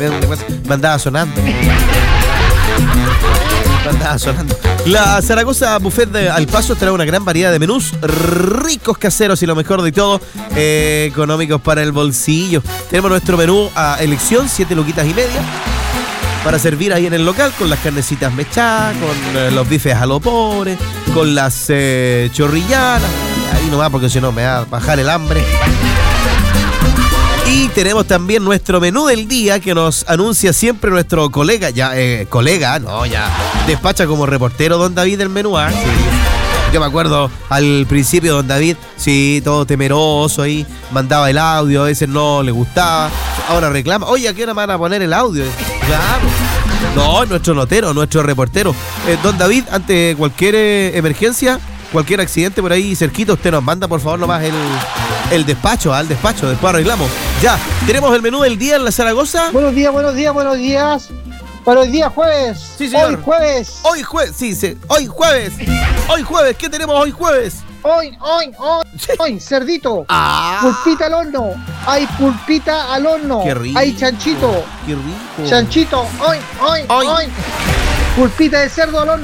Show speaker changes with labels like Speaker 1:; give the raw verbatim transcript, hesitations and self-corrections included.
Speaker 1: Me andaba sonando. Me andaba sonando. La Zaragoza Buffet de Al Paso trae una gran variedad de menús ricos, caseros y lo mejor de todo, eh, económicos para el bolsillo. Tenemos nuestro menú a elección, siete luquitas y media, para servir ahí en el local, con las carnecitas mechadas, con eh, los bifes a lo pobre, con las eh, chorrillanas. Ahí nomás, porque si no me va a bajar el hambre. Y tenemos también nuestro menú del día que nos anuncia siempre nuestro colega, ya, eh, colega, no, ya, despacha como reportero don David del menú, ¿eh? Sí. Yo me acuerdo al principio don David, sí, todo temeroso ahí, mandaba el audio, a veces no le gustaba, ahora reclama, oye, ¿a qué hora me van a poner el audio? Claro. No, nuestro notero, nuestro reportero. Eh, don David, ante cualquier eh, emergencia, cualquier accidente por ahí cerquita, usted nos manda por favor nomás el, el despacho, al despacho, después arreglamos. Ya, tenemos el menú del día en la Zaragoza.
Speaker 2: Buenos días, buenos días, buenos días. Para el día jueves.
Speaker 1: Sí, señor.
Speaker 2: Hoy jueves.
Speaker 1: Hoy jueves, sí, sí, hoy jueves. Hoy jueves, ¿qué tenemos hoy jueves?
Speaker 2: Hoy, hoy, hoy,
Speaker 1: Sí.
Speaker 2: hoy, cerdito.
Speaker 1: Ah,
Speaker 2: Pulpita al horno. Hay pulpita al horno.
Speaker 1: qué rico.
Speaker 2: Hay chanchito.
Speaker 1: Qué rico.
Speaker 2: Chanchito, hoy, hoy,
Speaker 1: Hoy.
Speaker 2: hoy. Pulpita de cerdo al horno.